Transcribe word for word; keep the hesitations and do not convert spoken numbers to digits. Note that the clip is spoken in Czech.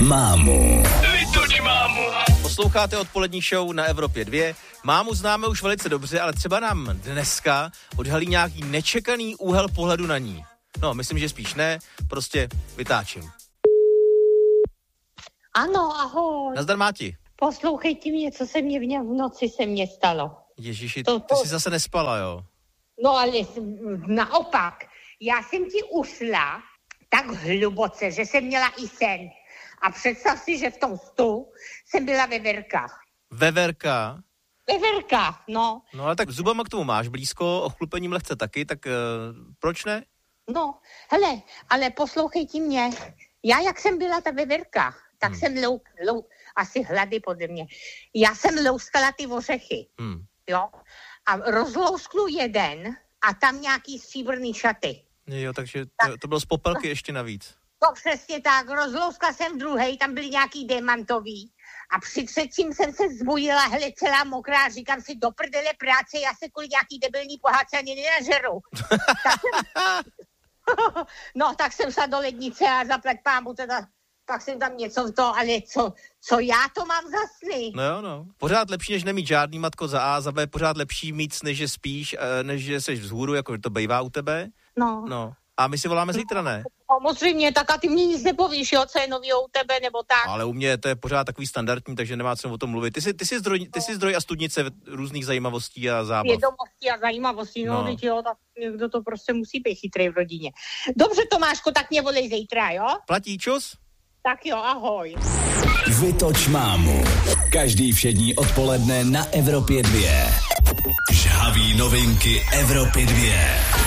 mámu. Vytoč mámu. Posloucháte odpolední show na Evropě dva. Mámu známe už velice dobře, ale třeba nám dneska odhalí nějaký nečekaný úhel pohledu na ní. No, myslím, že spíš ne, prostě vytáčím. Ano, ahoj. Nazdar, Máti. Poslouchejte mě, co se mě v, v noci se mně stalo. Ježiši, to, to... ty jsi zase nespala, jo? No ale naopak, já jsem ti usla tak hluboce, že jsem měla i sen. A představ si, že v tom stolu jsem byla ve verkách. Ve verkách? Ve verkách, no. No ale tak zubama k tomu máš blízko, ochlupením lehce taky, tak uh, proč ne? No, hele, ale poslouchejte mě. Já, jak jsem byla ta ve verkách, tak hmm. jsem lou, lou, asi hlady podle mě. Já jsem louskala ty ořechy, hmm. jo. A rozlousknu jeden a tam nějaký stříbrný šaty. Jo, takže to, to bylo z popelky ještě navíc. No přesně tak, rozlouskla jsem druhej, tam byly nějaký diamantový. A při třetím jsem se zbudila, hele, celá mokrá, říkám si, do prdele práce, já se kvůli nějaký debilní pohádce ani nenažeru. tak jsem, no, tak jsem šla do lednice a zaplať pámu, teda, tak jsem tam něco v to, ale co, co já to mám za sny? No jo, no. Pořád lepší, než nemít žádný, matko, za A, za B, pořád lepší mít, než že spíš, než že seš vzhůru, jako to bejvá u tebe. No. No. A my si voláme zítra, ne? Samozřejmě, tak a ty mě nic nepovíš, jo, co je nový u tebe, nebo tak. Ale u mě to je pořád takový standardní, takže nemá co o tom mluvit. Ty jsi, ty jsi, zdroj, ty jsi zdroj a studnice různých zajímavostí a zábav. Vědomostí a zajímavostí, no, no. Jo, tak někdo to prostě musí být chytrý v rodině. Dobře, Tomáško, tak mě volej zítra, jo? Platí, čus? Tak jo, ahoj. Vytoč mámu. Každý všední odpoledne na Evropě dva. Žhavý novinky Evropy dva.